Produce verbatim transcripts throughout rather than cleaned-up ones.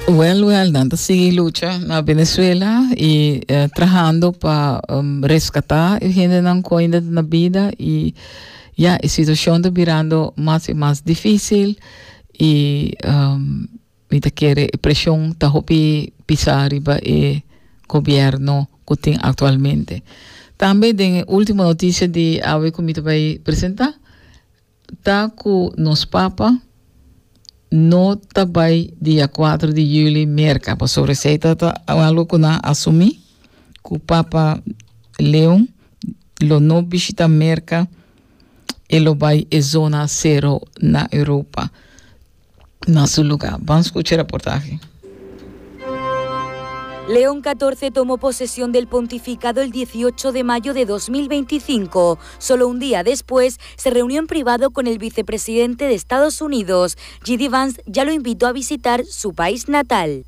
Well, well, Nanta sigue lucha na Venezuela e uh, trabajando para um, rescatar a gente não ainda na vida e ya a situação está virando mais e mais difícil e um, ita quer pressão está hopi pisar riba e governo que tem atualmente. Também tem última notícia de ave que me vai apresentar tá com nos papa no tabay dia quatro de julho merca pa sobre receita ta algo que na assumi que o Papa Leão lo no visita merca e lo vai e zona zero na Europa na su lugar. Vamos escuchar el reportaje. León catorce tomó posesión del pontificado el dieciocho de mayo de dos mil veinticinco. Solo un día después se reunió en privado con el vicepresidente de Estados Unidos. J D Vance ya lo invitó a visitar su país natal.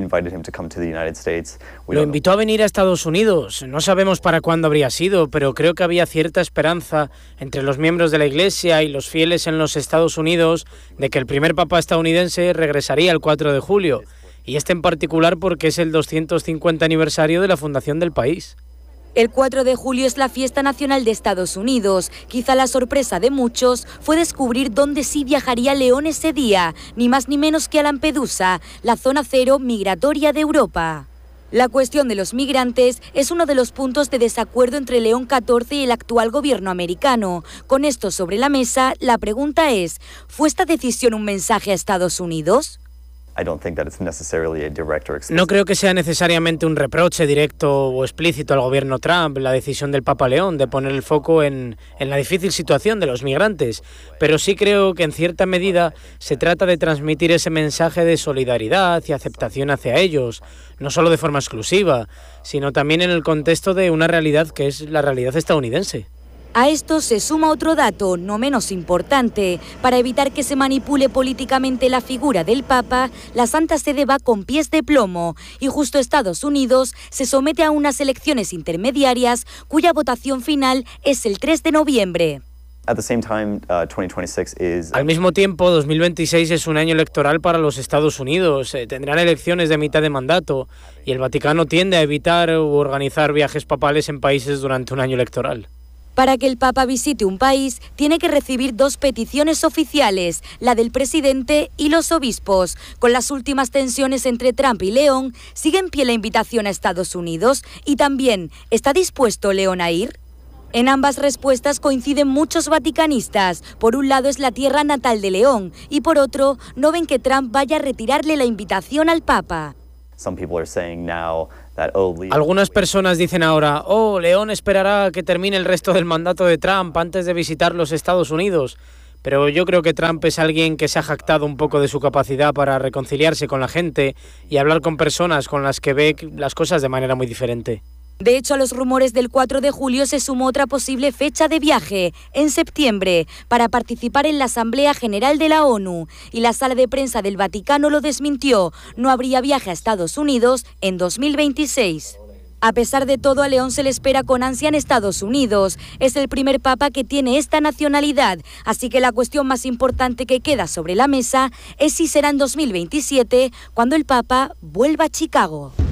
Lo invitó a venir a Estados Unidos. No sabemos para cuándo habría sido, pero creo que había cierta esperanza entre los miembros de la Iglesia y los fieles en los Estados Unidos de que el primer papa estadounidense regresaría el cuatro de julio. Y este en particular porque es el doscientos cincuenta aniversario de la fundación del país. El cuatro de julio es la fiesta nacional de Estados Unidos. Quizá la sorpresa de muchos fue descubrir dónde sí viajaría León ese día, ni más ni menos que a Lampedusa, la zona cero migratoria de Europa. La cuestión de los migrantes es uno de los puntos de desacuerdo entre León catorce y el actual gobierno americano. Con esto sobre la mesa, la pregunta es, ¿fue esta decisión un mensaje a Estados Unidos? No creo que sea necesariamente un reproche directo o explícito al gobierno Trump la decisión del Papa León de poner el foco en, en la difícil situación de los migrantes, pero sí creo que en cierta medida se trata de transmitir ese mensaje de solidaridad y aceptación hacia ellos, no solo de forma exclusiva, sino también en el contexto de una realidad que es la realidad estadounidense. A esto se suma otro dato, no menos importante. Para evitar que se manipule políticamente la figura del Papa, la Santa Sede va con pies de plomo y justo Estados Unidos se somete a unas elecciones intermediarias cuya votación final es el tres de noviembre. Al mismo tiempo, dos mil veintiséis es un año electoral para los Estados Unidos. Eh, tendrán elecciones de mitad de mandato y el Vaticano tiende a evitar u organizar viajes papales en países durante un año electoral. Para que el Papa visite un país, tiene que recibir dos peticiones oficiales, la del presidente y los obispos. Con las últimas tensiones entre Trump y León, ¿sigue en pie la invitación a Estados Unidos? Y también, ¿está dispuesto León a ir? En ambas respuestas coinciden muchos vaticanistas. Por un lado es la tierra natal de León y por otro, no ven que Trump vaya a retirarle la invitación al Papa. Algunas personas dicen ahora, oh, León esperará a que termine el resto del mandato de Trump antes de visitar los Estados Unidos. Pero yo creo que Trump es alguien que se ha jactado un poco de su capacidad para reconciliarse con la gente y hablar con personas con las que ve las cosas de manera muy diferente. De hecho, a los rumores del cuatro de julio se sumó otra posible fecha de viaje, en septiembre, para participar en la Asamblea General de la ONU. Y la sala de prensa del Vaticano lo desmintió. No habría viaje a Estados Unidos en dos mil veintiséis. A pesar de todo, a León se le espera con ansia en Estados Unidos. Es el primer papa que tiene esta nacionalidad. Así que la cuestión más importante que queda sobre la mesa es si será en dos mil veintisiete cuando el papa vuelva a Chicago.